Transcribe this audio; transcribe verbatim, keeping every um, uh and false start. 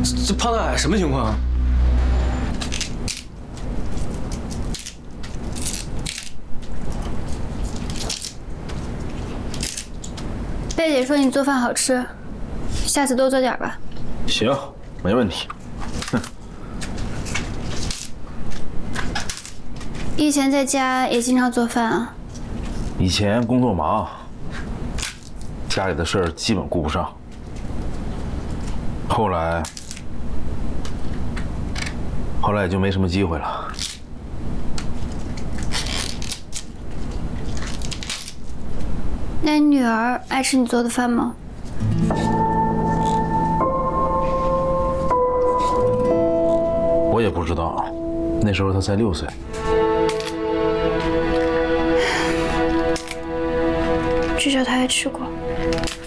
这胖大海什么情况啊？ 贝姐说你做饭好吃，下次多做点吧。 行，没问题。哼。 以前在家也经常做饭啊？ 以前工作忙，家里的事儿基本顾不上。后来，后来也就没什么机会了。 那你女儿爱吃你做的饭吗？ 我也不知道，那时候她才六岁。 至少她也吃过。